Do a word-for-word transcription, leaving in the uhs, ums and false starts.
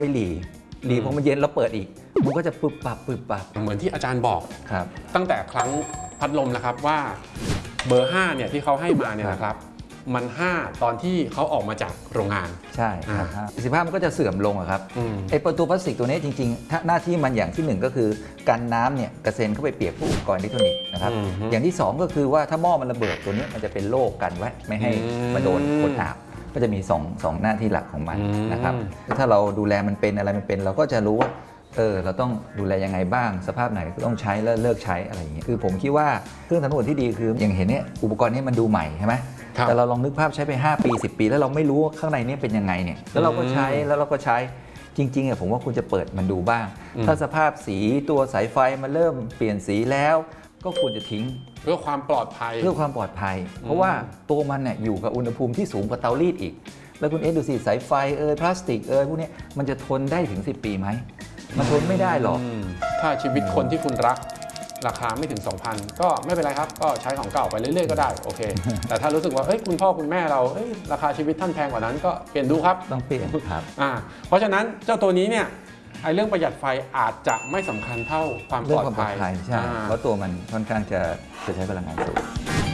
ไปหลีหลีพอมันเย็นแล้วเปิดอีกมันก็จะปึบปับปึบปับเหมือนที่อาจารย์บอกครับตั้งแต่ครั้งพัดลมแล้วครับว่าเบอร์ห้าเนี่ยที่เขาให้มาเนี่ยนะครับมันห้าตอนที่เขาออกมาจากโรงงานใช่ครับประสิทธิภาพมันก็จะเสื่อมลงครับไอ้ประตูพลาสติกตัวนี้จริงๆหน้าที่มันอย่างที่หนึ่งก็คือกันน้ำเนี่ยกระเซ็นเข้าไปเปียกพวกอุปกรณ์อิเล็กทรอนิกส์นะครับอย่างที่สองก็คือว่าถ้าหม้อมันระเบิดตัวนี้มันจะเป็นโล่กันไว้ไม่ให้มาโดนคนอาบก็จะมีสองสองหน้าที่หลักของมันนะครับถ้าเราดูแลมันเป็นอะไรมันเป็นเราก็จะรู้ว่าเออเราต้องดูแลยังไงบ้างสภาพไหนก็ต้องใช้แล้วเลิกใช้อะไรอย่างเงี้ยคือผมคิดว่าเครื่องทำน้ำอุ่นที่ดีคืออย่างเห็นเนี่ยอุปกรณ์นี้มันดูใหม่ใช่ไหมแต่เราลองนึกภาพใช้ไปห้าปีสิบปีแล้วเราไม่รู้ว่าข้างในนี้เป็นยังไงเนี่ยแล้วเราก็ใช้แล้วเราก็ใช้จริงๆอ่ะผมว่าคุณจะเปิดมันดูบ้างถ้าสภาพสีตัวสายไฟมันเริ่มเปลี่ยนสีแล้วก็ควรจะทิ้งเพื่อความปลอดภัยเพื่อความปลอดภัยเพราะว่าตัวมันเนี่ยอยู่กับอุณหภูมิที่สูงกว่าเตารีดอีกแล้วคุณเอสดูสิสายไฟเอยพลาสติกเอยพวกนี้มันจะทนได้ถึงสิบปีไหมมันทนไม่ได้หรอกถ้าชีวิตคนที่คุณรักราคาไม่ถึง สองพัน ก็ไม่เป็นไรครับก็ใช้ของเก่าไปเรื่อยๆก็ได้โอเคแต่ถ้ารู้สึกว่าเอ้ยคุณพ่อคุณแม่เราเอ้ยราคาชีวิตท่านแพงกว่านั้นก็เปลี่ยนดูครับต้องเปลี่ยนครับอ่าเพราะฉะนั้นเจ้าตัวนี้เนี่ยไอ้เรื่องประหยัดไฟอาจจะไม่สำคัญเท่าความปลอดภัยใช่เพราะตัวมันค่อนข้างจะจะใช้พลังงานสูง